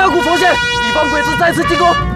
峡谷风险，敌方鬼子再次进攻，